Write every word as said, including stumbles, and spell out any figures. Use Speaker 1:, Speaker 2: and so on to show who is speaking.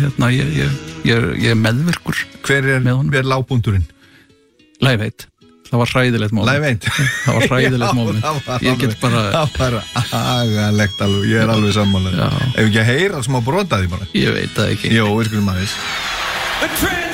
Speaker 1: hérna, ég, ég, ég, ég er meðvirkur.
Speaker 2: Hver er, hver er lágbúndurinn?
Speaker 1: Live Aid. Það var hræðilegt moment.
Speaker 2: Live Aid?
Speaker 1: Það var hræðilegt moment.
Speaker 2: Já, var,
Speaker 1: ég get bara...
Speaker 2: Það var agalegt alveg, ég er alveg sammála. Ef ekki að heyra smá brotaði bara.
Speaker 1: Ég veit það ekki.
Speaker 2: Jó, við skulum aðeins.